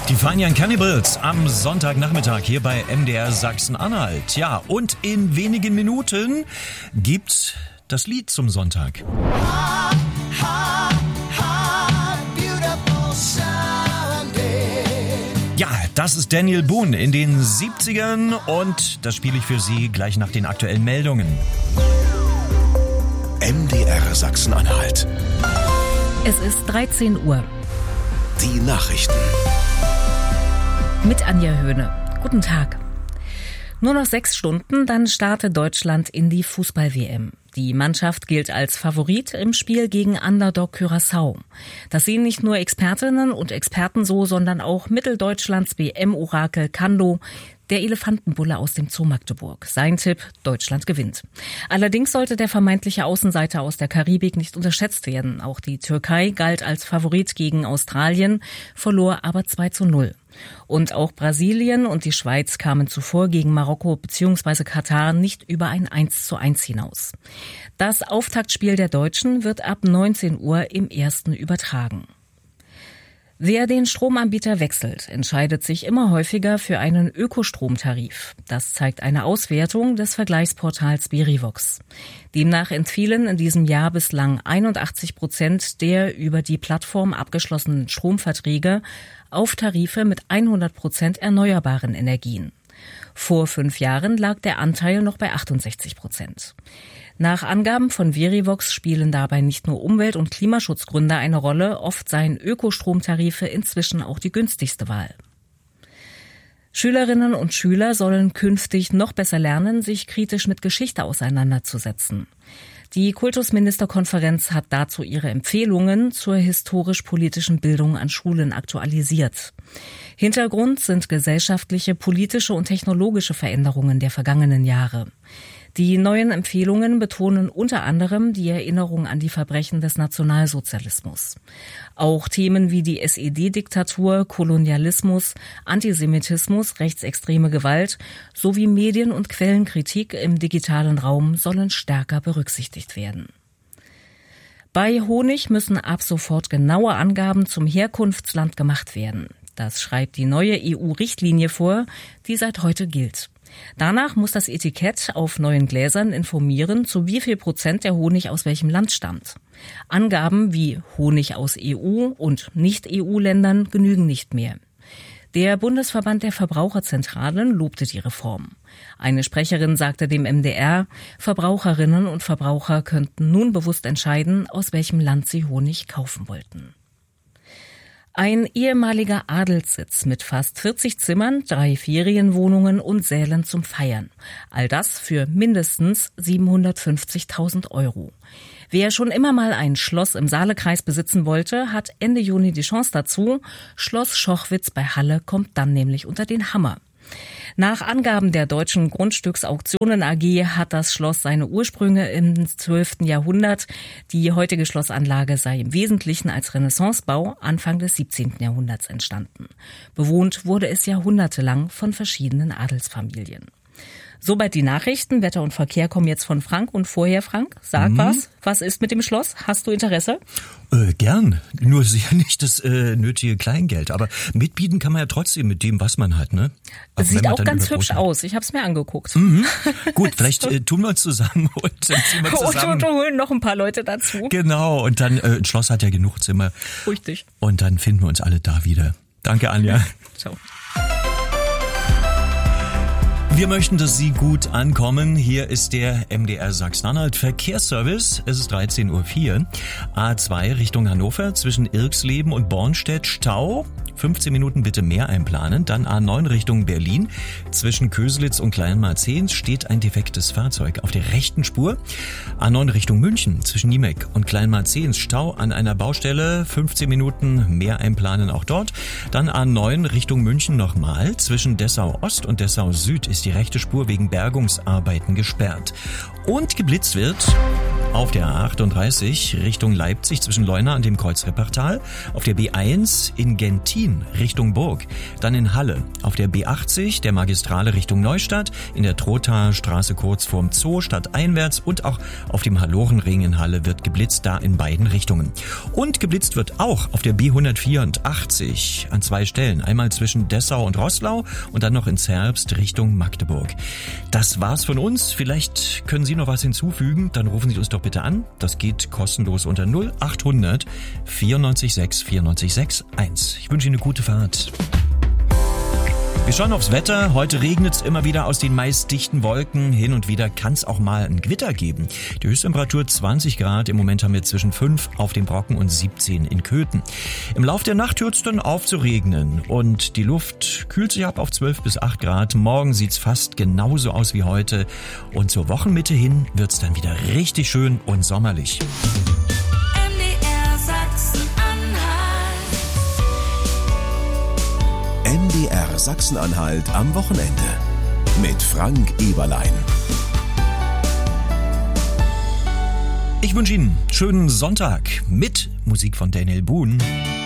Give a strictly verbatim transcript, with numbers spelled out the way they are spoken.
Die Fine Young Cannibals am Sonntagnachmittag hier bei M D R Sachsen-Anhalt. Ja, und in wenigen Minuten gibt's das Lied zum Sonntag. Ha, ha, ha, beautiful Sunday. Ja, das ist Daniel Boone in den siebzigern und das spiele ich für Sie gleich nach den aktuellen Meldungen. M D R Sachsen-Anhalt. Es ist dreizehn Uhr. Die Nachrichten. Mit Anja Höhne. Guten Tag. Nur noch sechs Stunden, dann startet Deutschland in die Fußball-W M. Die Mannschaft gilt als Favorit im Spiel gegen Underdog Curaçao. Das sehen nicht nur Expertinnen und Experten so, sondern auch Mitteldeutschlands W M-Orakel Kando, der Elefantenbulle aus dem Zoo Magdeburg. Sein Tipp: Deutschland gewinnt. Allerdings sollte der vermeintliche Außenseiter aus der Karibik nicht unterschätzt werden. Auch die Türkei galt als Favorit gegen Australien, verlor aber zwei zu null. Und auch Brasilien und die Schweiz kamen zuvor gegen Marokko bzw. Katar nicht über ein eins zu eins hinaus. Das Auftaktspiel der Deutschen wird ab neunzehn Uhr im Ersten übertragen. Wer den Stromanbieter wechselt, entscheidet sich immer häufiger für einen Ökostromtarif. Das zeigt eine Auswertung des Vergleichsportals Verivox. Demnach entfielen in diesem Jahr bislang einundachtzig Prozent der über die Plattform abgeschlossenen Stromverträge auf Tarife mit hundert Prozent erneuerbaren Energien. Vor fünf Jahren lag der Anteil noch bei achtundsechzig Prozent. Nach Angaben von Verivox spielen dabei nicht nur Umwelt- und Klimaschutzgründe eine Rolle, oft seien Ökostromtarife inzwischen auch die günstigste Wahl. Schülerinnen und Schüler sollen künftig noch besser lernen, sich kritisch mit Geschichte auseinanderzusetzen. Die Kultusministerkonferenz hat dazu ihre Empfehlungen zur historisch-politischen Bildung an Schulen aktualisiert. Hintergrund sind gesellschaftliche, politische und technologische Veränderungen der vergangenen Jahre. Die neuen Empfehlungen betonen unter anderem die Erinnerung an die Verbrechen des Nationalsozialismus. Auch Themen wie die S E D-Diktatur, Kolonialismus, Antisemitismus, rechtsextreme Gewalt sowie Medien- und Quellenkritik im digitalen Raum sollen stärker berücksichtigt werden. Bei Honig müssen ab sofort genaue Angaben zum Herkunftsland gemacht werden. Das schreibt die neue E U-Richtlinie vor, die seit heute gilt. Danach muss das Etikett auf neuen Gläsern informieren, zu wie viel Prozent der Honig aus welchem Land stammt. Angaben wie Honig aus E U- und Nicht-E U-Ländern genügen nicht mehr. Der Bundesverband der Verbraucherzentralen lobte die Reform. Eine Sprecherin sagte dem M D R, Verbraucherinnen und Verbraucher könnten nun bewusst entscheiden, aus welchem Land sie Honig kaufen wollten. Ein ehemaliger Adelssitz mit fast vierzig Zimmern, drei Ferienwohnungen und Sälen zum Feiern. All das für mindestens siebenhundertfünfzigtausend Euro. Wer schon immer mal ein Schloss im Saalekreis besitzen wollte, hat Ende Juni die Chance dazu. Schloss Schochwitz bei Halle kommt dann nämlich unter den Hammer. Nach Angaben der Deutschen Grundstücksauktionen A G hat das Schloss seine Ursprünge im zwölften Jahrhundert. Die heutige Schlossanlage sei im Wesentlichen als Renaissancebau Anfang des siebzehnten Jahrhunderts entstanden. Bewohnt wurde es jahrhundertelang von verschiedenen Adelsfamilien. Soweit die Nachrichten. Wetter und Verkehr kommen jetzt von Frank. Und vorher, Frank, sag mhm. was. Was ist mit dem Schloss? Hast du Interesse? Äh, gern. Nur sicher nicht das äh, nötige Kleingeld. Aber mitbieten kann man ja trotzdem mit dem, was man hat, ne? Aber sieht auch ganz hübsch aus. Ich habe es mir angeguckt. Mhm. Gut, vielleicht äh, tun wir uns zusammen und dann ziehen wir zusammen. Und, und holen noch ein paar Leute dazu. Genau. Und dann, äh, ein Schloss hat ja genug Zimmer. Richtig. Und dann finden wir uns alle da wieder. Danke, Anja. Ciao. Wir möchten, dass Sie gut ankommen. Hier ist der M D R Sachsen-Anhalt Verkehrsservice. Es ist dreizehn Uhr vier. A zwei Richtung Hannover zwischen Irxleben und Bornstedt Stau. fünfzehn Minuten bitte mehr einplanen. Dann A neun Richtung Berlin. Zwischen Köselitz und Kleinmarzehns steht ein defektes Fahrzeug auf der rechten Spur. A neun Richtung München zwischen Niemek und Kleinmarzehns Stau an einer Baustelle. fünfzehn Minuten mehr einplanen auch dort. Dann A neun Richtung München nochmal. Zwischen Dessau Ost und Dessau Süd ist die rechte Spur wegen Bergungsarbeiten gesperrt. Und geblitzt wird Auf der A achtunddreißig Richtung Leipzig zwischen Leuna und dem Kreuz Reppertal. Auf der B eins in Gentin Richtung Burg. Dann in Halle. Auf der B achtzig der Magistrale Richtung Neustadt. In der Trothaer Straße kurz vorm Zoo stadteinwärts. Und auch auf dem Hallorenring in Halle wird geblitzt, da in beiden Richtungen. Und geblitzt wird auch auf der B hundertvierundachtzig an zwei Stellen. Einmal zwischen Dessau und Roßlau und dann noch in Zerbst Richtung Magdeburg. Das war's von uns. Vielleicht können Sie noch was hinzufügen. Dann rufen Sie uns doch bitte an. Das geht kostenlos unter null achthundert vierundneunzig sechs vierundneunzig sechs eins. Ich wünsche Ihnen eine gute Fahrt. Wir schauen aufs Wetter. Heute regnet es immer wieder aus den meist dichten Wolken. Hin und wieder kann es auch mal ein Gewitter geben. Die Höchsttemperatur zwanzig Grad. Im Moment haben wir zwischen fünf auf dem Brocken und siebzehn in Köthen. Im Lauf der Nacht hört es dann auf zu regnen. Und die Luft kühlt sich ab auf zwölf bis acht Grad. Morgen sieht es fast genauso aus wie heute. Und zur Wochenmitte hin wird es dann wieder richtig schön und sommerlich. M D R Sachsen-Anhalt am Wochenende mit Frank Eberlein. Ich wünsche Ihnen einen schönen Sonntag mit Musik von Daniel Boone.